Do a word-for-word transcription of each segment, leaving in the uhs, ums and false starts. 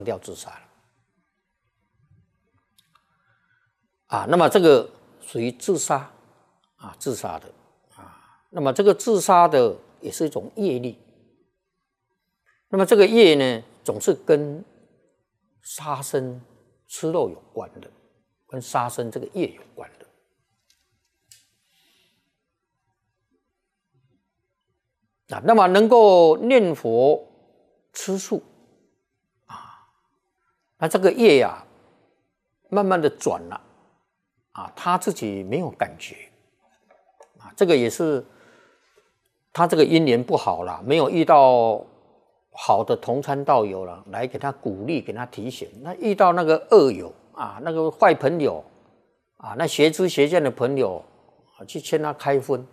掉自杀了。啊，那么这个属于自杀啊，自杀的啊，那么这个自杀的也是一种业力。那么这个业呢，总是跟杀生、吃肉有关的，跟杀生这个业有关的。啊，那么能够念佛、吃素啊，那这个业呀、啊，慢慢的转了啊，他自己没有感觉啊，这个也是他这个因缘不好了，没有遇到好的同参道友了，来给他鼓励，给他提醒。那遇到那个恶友啊，那个坏朋友啊，那邪知邪见的朋友啊，去劝他开荤。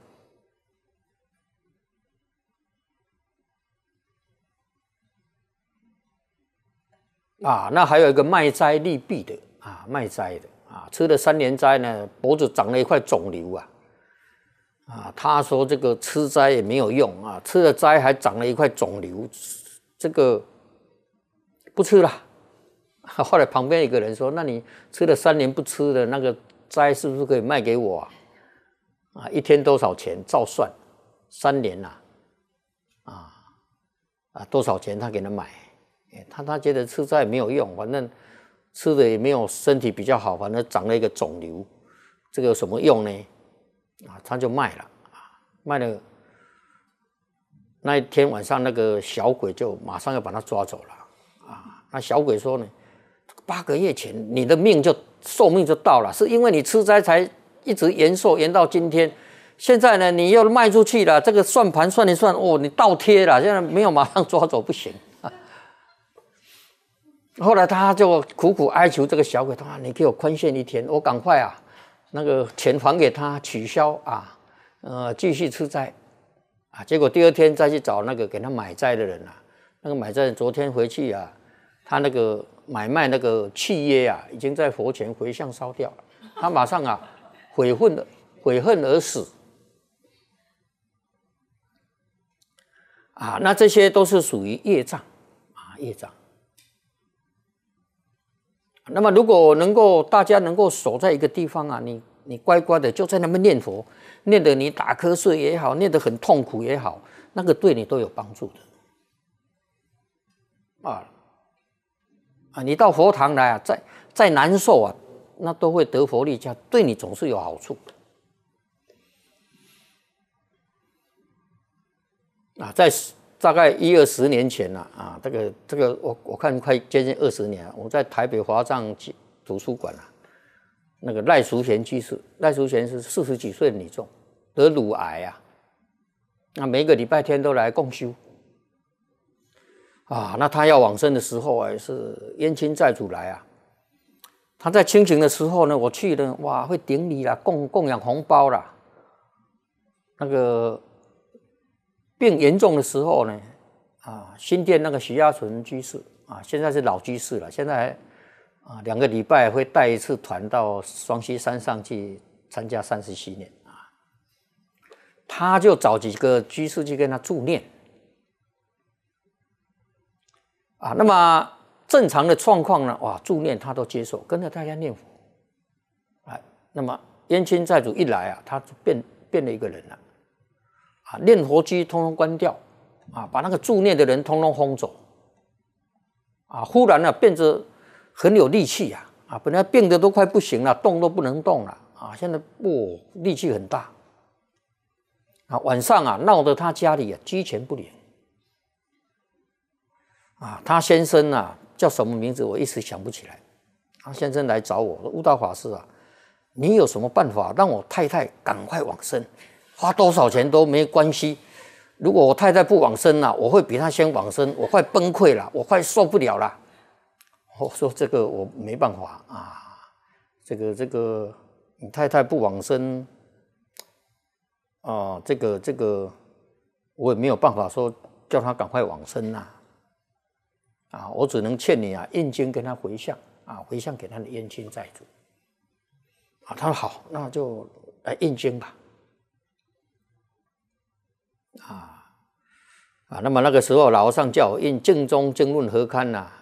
啊，那还有一个卖斋利弊的啊，卖斋的啊，吃了三年斋呢，脖子长了一块肿瘤啊，啊，他说这个吃斋也没有用啊，吃了斋还长了一块肿瘤，这个不吃了。后来旁边一个人说：“那你吃了三年不吃的那个斋，是不是可以卖给我啊？啊，一天多少钱？照算，三年呐、啊，啊啊多少钱？他给他买。”他他觉得吃斋也没有用，反正吃的也没有身体比较好，反正长了一个肿瘤，这个有什么用呢？啊，他就卖了，卖了。那一天晚上，那个小鬼就马上要把他抓走了。啊，那小鬼说呢，八个月前你的命就寿命就到了，是因为你吃斋才一直延寿，延到今天。现在呢，你又卖出去了，这个算盘算一算，哦，你倒贴了，现在没有马上抓走不行。后来他就苦苦哀求这个小鬼，他说：“你给我宽限一天，我赶快啊，那个钱还给他，取消啊，呃，继续吃斋啊。”结果第二天再去找那个给他买斋的人啊，那个买斋人昨天回去啊，他那个买卖那个契约啊，已经在佛前回向烧掉了，他马上啊悔恨悔恨而死啊。那这些都是属于业障啊，业障。那么，如果能够大家能够守在一个地方啊，你你乖乖的就在那边念佛，念得你打瞌睡也好，念得很痛苦也好，那个对你都有帮助的啊啊！你到佛堂来啊，再再难受啊，那都会得佛利家，对你总是有好处啊。在大概一二十年前了 啊, 啊，这个这个我我看快接近二十年了。我在台北华藏图书馆啊，那个赖淑贤居士，赖淑贤是四十几岁的女众，得乳癌啊，那每个礼拜天都来共修啊。那他要往生的时候啊，是冤亲债主来啊。他在清醒的时候呢，我去了，哇，会顶礼啦，供供养红包啦，那个。病严重的时候呢，啊，新店那个徐家纯居士啊，现在是老居士了，现在啊两个礼拜会带一次团到双溪山上去参加三十七年啊，他就找几个居士去跟他助念啊，那么正常的状况呢，哇，助念他都接受，跟着大家念佛，哎，那么冤亲债主一来啊，他就变变了一个人了。啊，念佛机通通关掉，啊，把那个助念的人通通轰走，啊，忽然呢、啊、变得很有力气呀、啊，啊，本来病得都快不行了，动都不能动了，啊，现在哦力气很大，啊，晚上啊闹得他家里啊鸡犬不宁，啊，他先生啊叫什么名字我一时想不起来，他先生来找我说：“悟道法师啊，你有什么办法让我太太赶快往生？”花多少钱都没关系，如果我太太不往生了、啊，我会比她先往生，我快崩溃了，我快受不了了。我说这个我没办法啊，这个这个你太太不往生，啊，这个这个我也没有办法说叫她赶快往生呐、啊，啊，我只能劝你啊，印经跟她回向啊，回向给她的冤亲债主。啊，他说好，那就来印经吧。啊啊，那么那个时候老和尚叫我印《净宗经论合刊》呐，